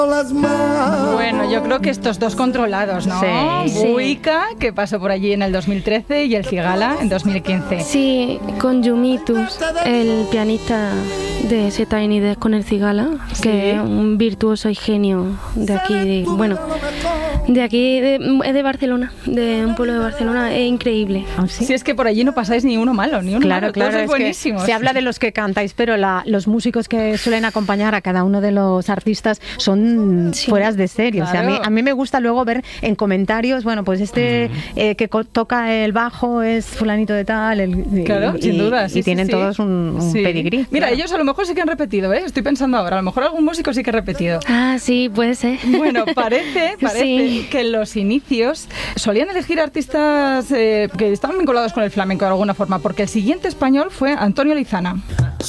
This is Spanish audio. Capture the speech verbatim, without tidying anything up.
Bueno, yo creo que estos dos controlados, ¿no? Sí. Buica, que pasó por allí en el dos mil trece, y el Cigala en dos mil quince. Sí, con Yumitus, el pianista de ese Tiny Desk con el Cigala, Sí. que es un virtuoso y genio de aquí, de, bueno, de aquí, de, es de Barcelona, de un pueblo de Barcelona, es increíble. ¿Ah, sí? Si es que por allí no pasáis ni uno malo, ni uno Claro, malo, claro, todos es sois que buenísimos. se habla de los que cantáis, pero la, los músicos que suelen acompañar a cada uno de los artistas son Sí. fueras de serie. O sea, a, mí, Claro. a mí me gusta luego ver en comentarios, bueno, pues este eh, que co- toca el bajo es fulanito de tal. El, Claro, y, sin duda. Y, Sí, y tienen sí, sí. todos un, un Sí. pedigrí. Mira, claro. ellos a lo mejor sí que han repetido, ¿eh? Estoy pensando ahora, a lo mejor algún músico sí que ha repetido. Ah, sí, puede ser. Bueno, parece, parece Sí. que en los inicios solían elegir artistas eh, que estaban vinculados con el flamenco de alguna forma, porque el siguiente español fue Antonio Lizana.